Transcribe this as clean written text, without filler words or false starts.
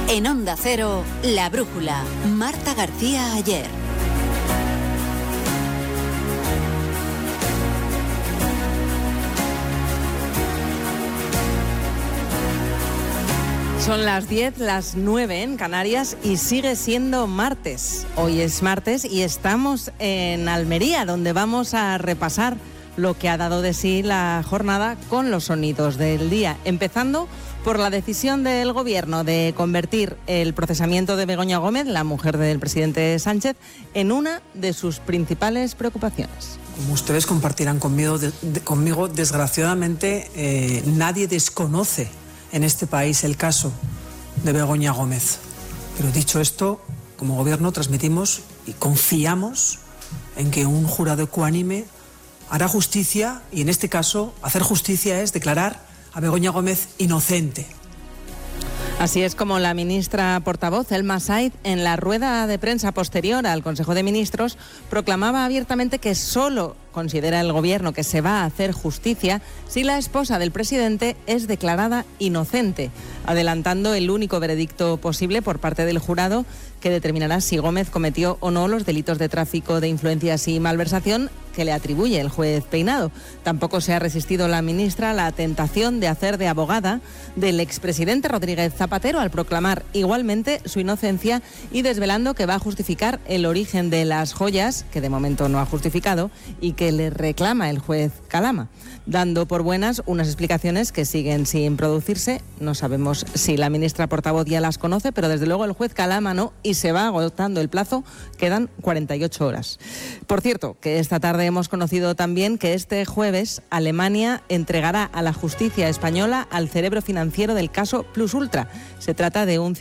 En Onda Cero, La Brújula, Marta García Ayer. Son las 10, las 9 en Canarias y sigue siendo martes. Hoy es martes y estamos en Almería, donde vamos a repasar lo que ha dado de sí la jornada con los sonidos del día, empezando por la decisión del Gobierno de convertir el procesamiento de Begoña Gómez, la mujer del presidente Sánchez, en una de sus principales preocupaciones. Como ustedes compartirán conmigo, desgraciadamente nadie desconoce en este país el caso de Begoña Gómez. Pero dicho esto, como Gobierno transmitimos y confiamos en que un jurado ecuánime hará justicia, y en este caso hacer justicia es declarar a Begoña Gómez inocente. Así es como la ministra portavoz, Elma Said, en la rueda de prensa posterior al Consejo de Ministros, proclamaba abiertamente que solo considera el Gobierno que se va a hacer justicia si la esposa del presidente es declarada inocente, adelantando el único veredicto posible por parte del jurado que determinará si Gómez cometió o no los delitos de tráfico de influencias y malversación que le atribuye el juez Peinado. Tampoco se ha resistido la ministra a la tentación de hacer de abogada del expresidente Rodríguez Zapatero al proclamar igualmente su inocencia y desvelando que va a justificar el origen de las joyas, que de momento no ha justificado, y que le reclama el juez Calama, dando por buenas unas explicaciones que siguen sin producirse. No sabemos si la ministra portavoz ya las conoce, pero desde luego el juez Calama no, y se va agotando el plazo, quedan 48 horas. Por cierto, que esta tarde hemos conocido también que este jueves Alemania entregará a la justicia española al cerebro financiero del caso Plus Ultra. Se trata de un